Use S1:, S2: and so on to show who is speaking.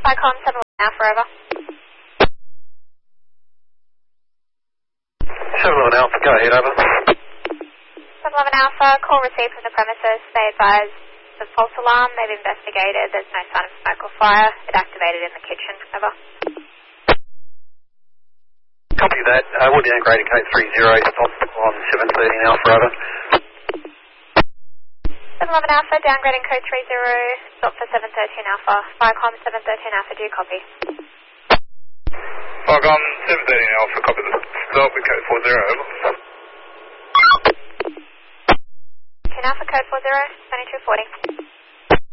S1: Vicom 7 Alpha, over.
S2: 711 Alpha, go ahead, over.
S1: 711 Alpha, call received from the premises. They advise the false alarm. They've investigated. There's no sign of smoke or fire. It activated in the kitchen, over.
S2: Copy that. We'll be downgrading code 30, stop on 713 Alpha, over.
S1: 711 Alpha, downgrading code 30, stop for 713 Alpha. Vicom 713 Alpha, do you copy?
S3: Vicom 713 Alpha, copy the stop with code 40, over.
S1: 10 Alpha, code 40, 2240.